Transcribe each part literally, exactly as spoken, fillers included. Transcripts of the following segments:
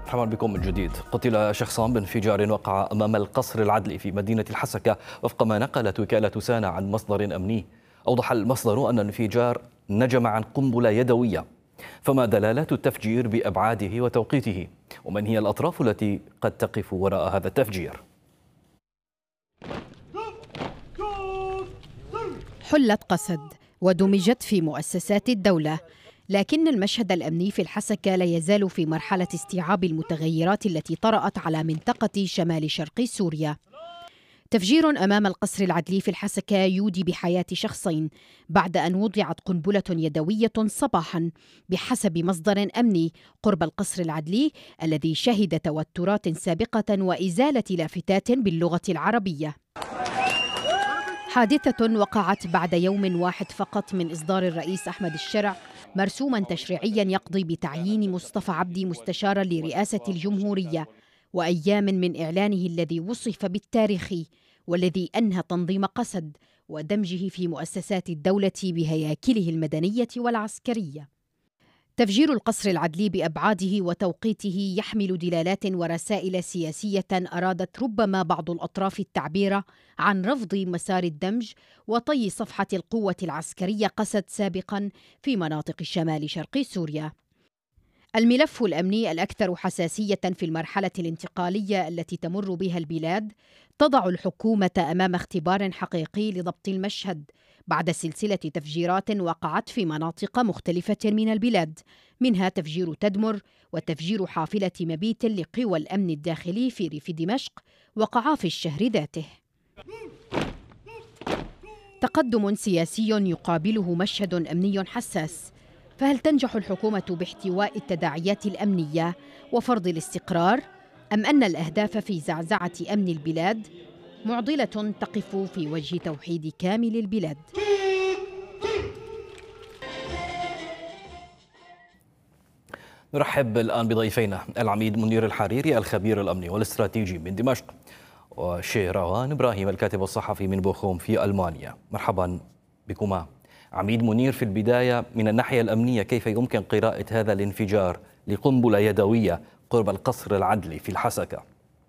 مرحبا بكم من جديد. قتل شخصان بانفجار وقع أمام القصر العدلي في مدينة الحسكة وفق ما نقلت وكالة سانا عن مصدر أمني. أوضح المصدر أن الانفجار نجم عن قنبلة يدوية، فما دلالات التفجير بأبعاده وتوقيته؟ ومن هي الأطراف التي قد تقف وراء هذا التفجير؟ حلت قسد ودمجت في مؤسسات الدولة، لكن المشهد الأمني في الحسكة لا يزال في مرحلة استيعاب المتغيرات التي طرأت على منطقة شمال شرق سوريا. تفجير أمام القصر العدلي في الحسكة يودي بحياة شخصين بعد أن وضعت قنبلة يدوية صباحا بحسب مصدر أمني قرب القصر العدلي الذي شهد توترات سابقة وإزالة لافتات باللغة العربية. حادثة وقعت بعد يوم واحد فقط من إصدار الرئيس أحمد الشرع مرسوما تشريعيا يقضي بتعيين مصطفى عبدي مستشارا لرئاسة الجمهورية، وأيام من إعلانه الذي وصف بالتاريخي والذي أنهى تنظيم قسد ودمجه في مؤسسات الدولة بهياكله المدنية والعسكرية. تفجير القصر العدلي بأبعاده وتوقيته يحمل دلالات ورسائل سياسية أرادت ربما بعض الأطراف التعبير عن رفض مسار الدمج وطي صفحة القوة العسكرية قسد سابقا في مناطق شمال شرق سوريا. الملف الأمني الأكثر حساسية في المرحلة الانتقالية التي تمر بها البلاد تضع الحكومة أمام اختبار حقيقي لضبط المشهد بعد سلسلة تفجيرات وقعت في مناطق مختلفة من البلاد، منها تفجير تدمر وتفجير حافلة مبيت لقوى الأمن الداخلي في ريف دمشق وقعا في الشهر ذاته. تقدم سياسي يقابله مشهد أمني حساس، فهل تنجح الحكومة باحتواء التداعيات الأمنية وفرض الاستقرار، أم أن الأهداف في زعزعة أمن البلاد معضلة تقف في وجه توحيد كامل البلاد؟ نرحب الآن بضيفينا العميد منير الحريري الخبير الأمني والاستراتيجي من دمشق، وشيروان إبراهيم الكاتب الصحفي من بوخوم في ألمانيا. مرحبا بكما. عميد منير، في البداية من الناحية الأمنية كيف يمكن قراءة هذا الانفجار لقنبلة يدوية قرب القصر العدلي في الحسكة؟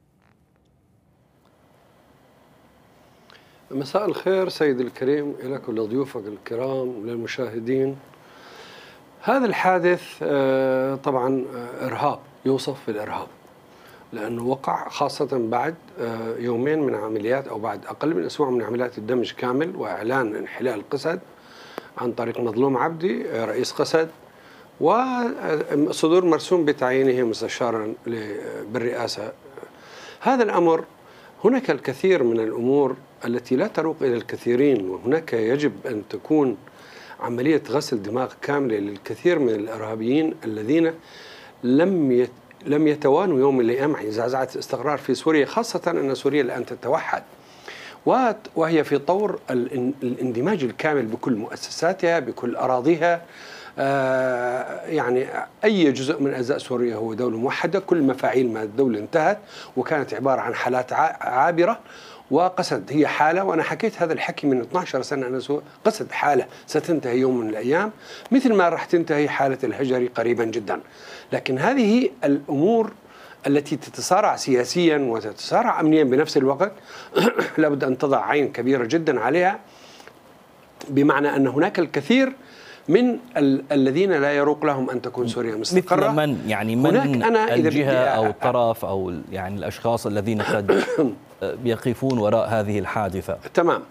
مساء الخير سيد الكريم لك ولضيوفك الكرام وللمشاهدين. هذا الحادث طبعا إرهاب، يوصف بالإرهاب، لأنه وقع خاصة بعد يومين من عمليات أو بعد أقل من أسبوع من عمليات الدمج كامل وإعلان انحلال قسد عن طريق مظلوم عبدي رئيس قسد، وصدور مرسوم بتعيينه مستشارا بالرئاسة. هذا الأمر هناك الكثير من الأمور التي لا تروق إلى الكثيرين، وهناك يجب أن تكون عملية غسل دماغ كاملة للكثير من الإرهابيين الذين لم يت لم يتوانوا يوم من الأيام عن زعزعة الاستقرار في سوريا، خاصة أن سوريا الآن تتوحد وهي في طور الاندماج الكامل بكل مؤسساتها بكل أراضيها. آه يعني أي جزء من أجزاء سوريا هو دولة موحدة، كل مفاعيل ما الدولة انتهت وكانت عبارة عن حالات عابرة، وقسد هي حالة، وأنا حكيت هذا الحكي من اثنتي عشرة سنة. أنا قسد حالة ستنتهي يوم من الأيام، مثل ما راح تنتهي حالة الهجري قريبا جدا. لكن هذه الأمور التي تتصارع سياسيا وتتصارع أمنيا بنفس الوقت لابد أن تضع عين كبيرة جدا عليها، بمعنى أن هناك الكثير من ال الذين لا يروق لهم أن تكون سوريا مستقرة. مثل من يعني من أنا الجهة أو الطرف أو يعني الأشخاص الذين قد يقفون وراء هذه الحادثة؟ تمام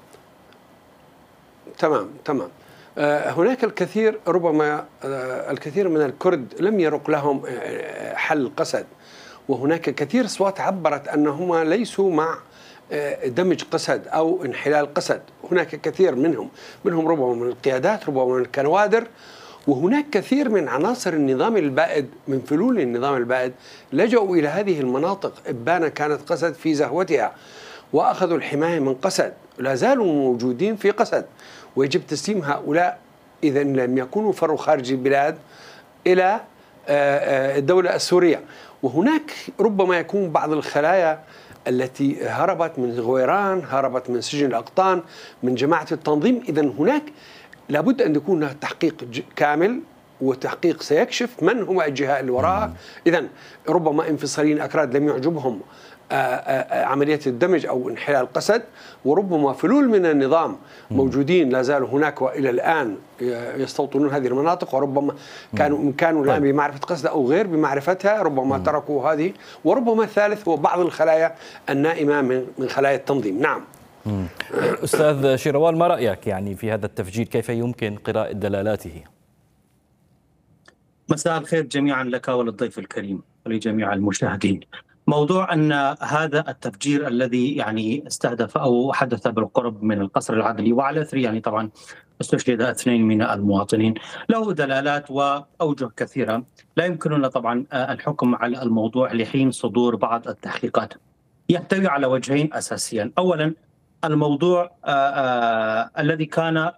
تمام تمام هناك الكثير، ربما الكثير من الكرد لم يروق لهم حل قسد، وهناك كثير أصوات عبرت أنهم ليسوا مع دمج قسد أو انحلال قسد. هناك كثير منهم منهم ربما من القيادات، ربما من الكوادر، وهناك كثير من عناصر النظام البائد من فلول النظام البائد لجأوا إلى هذه المناطق. إبانة كانت قسد في زهوتها وأخذوا الحماية من قسد، لا زالوا موجودين في قسد، ويجب تسليم هؤلاء إذا لم يكونوا فروا خارج البلاد إلى الدولة السورية. وهناك ربما يكون بعض الخلايا التي هربت من غويران، هربت من سجن الأقطان، من جماعة التنظيم. إذن هناك لابد أن يكون تحقيق كامل وتحقيق سيكشف من هم الجهة اللي وراها. إذن ربما انفصاليين أكراد لم يعجبهم عملية الدمج أو انحلال القسد، وربما فلول من النظام موجودين لا زالوا هناك وإلى الآن يستوطنون هذه المناطق، وربما كانوا كانوا الآن بمعرفة قسد أو غير بمعرفتها، ربما تركوا هذه. وربما الثالث هو بعض الخلايا النائمة من من خلايا التنظيم. نعم. أستاذ شيروان، ما رأيك يعني في هذا التفجير؟ كيف يمكن قراءة دلالاته؟ مساء الخير جميعا لك وللضيف الكريم ولجميع المشاهدين. موضوع أن هذا التفجير الذي يعني استهدف أو حدث بالقرب من القصر العدلي وعلى أثره يعني طبعا استشهد اثنين من المواطنين له دلالات وأوجه كثيرة، لا يمكننا طبعا الحكم على الموضوع لحين صدور بعض التحقيقات. يحتوي على وجهين أساسيا. أولا الموضوع آآ آآ الذي كان